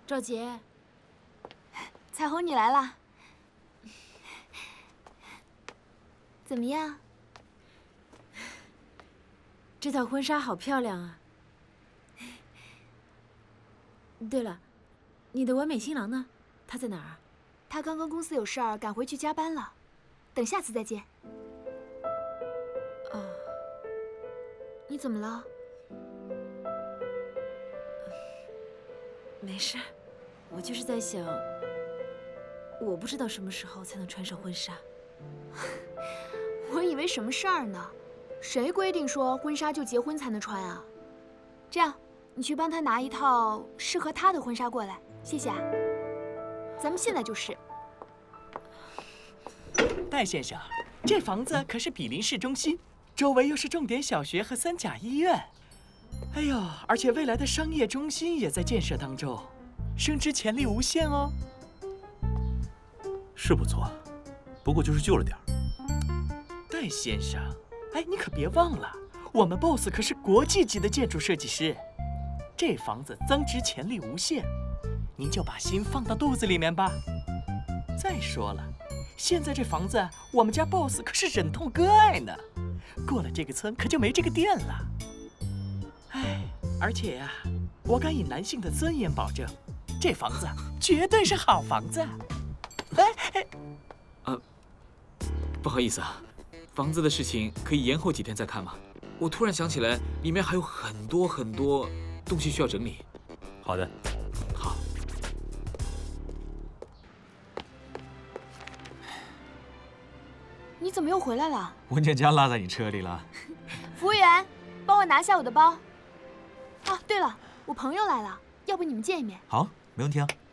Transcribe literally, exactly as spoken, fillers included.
赵杰， 彩虹，你来了，怎么样？ 这套婚纱好漂亮啊！对了，你的完美新郎呢？他在哪儿啊？ 他刚刚公司有事儿，赶回去加班了。等下次再见。 哦， 你怎么了？ 没事，我就是在想，我不知道什么时候才能穿上婚纱。 我以为什么事儿呢？谁规定说婚纱就结婚才能穿啊？这样，你去帮他拿一套适合他的婚纱过来，谢谢啊。咱们现在就试。 戴先生，这房子可是毗邻市中心，周围又是重点小学和三甲医院。哎呦，而且未来的商业中心也在建设当中，升值潜力无限哦。 是不错，不过就是旧了点儿。 戴先生，哎，你可别忘了，我们 boss 可是国际级的建筑设计师，这房子增值潜力无限，您就把心放到肚子里面吧。再说了，现在这房子我们家 boss 可是忍痛割爱呢，过了这个村可就没这个店了。哎，而且呀、啊，我敢以男性的尊严保证，这房子绝对是好房子。哎哎， 呃，不好意思啊，房子的事情可以延后几天再看吗？我突然想起来，里面还有很多很多东西需要整理。 好的。 好。 你怎么又回来了？ 文件夹落在你车里了。 服务员，帮我拿下我的包。啊，对了，我朋友来了，要不你们见一面？ 好，没问题啊。